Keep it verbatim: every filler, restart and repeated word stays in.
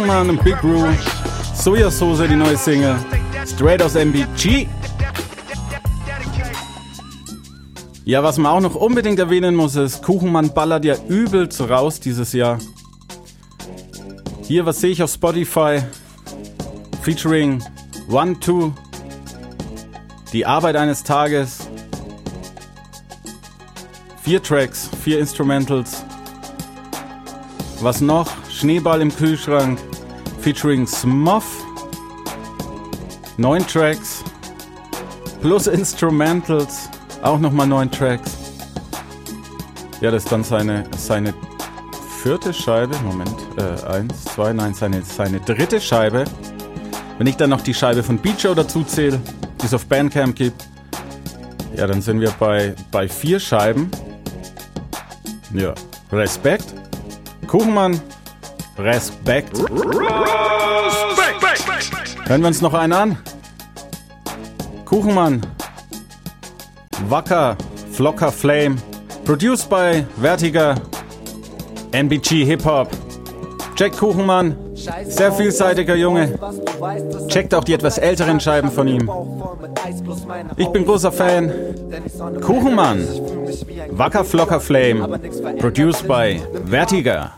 Kuchenmann und Big Roo. Sojasauce, die neue Single. Straight aus M B G. Ja, was man auch noch unbedingt erwähnen muss, ist, Kuchenmann ballert ja übelst raus dieses Jahr. Hier, was sehe ich auf Spotify? Featuring One Two. Die Arbeit eines Tages. Vier Tracks, vier Instrumentals. Was noch? Schneeball im Kühlschrank. Featuring Smuff. Neun Tracks. Plus Instrumentals. Auch nochmal neun Tracks. Ja, das ist dann seine, seine vierte Scheibe. Moment, äh, eins, zwei, nein, seine, seine dritte Scheibe. Wenn ich dann noch die Scheibe von Beat Show dazu zähle, die es auf Bandcamp gibt, ja, dann sind wir bei, bei vier Scheiben. Ja, Respekt. Kuchenmann, Respekt. Hören wir uns noch einen an? Kuchenmann, Wacker, Flocker Flame, produced by Vertiger, M B G Hip Hop. Jack Kuchenmann, sehr vielseitiger Junge. Checkt auch die etwas älteren Scheiben von ihm. Ich bin großer Fan. Kuchenmann, Wacker Flocker Flame, produced by Vertiger.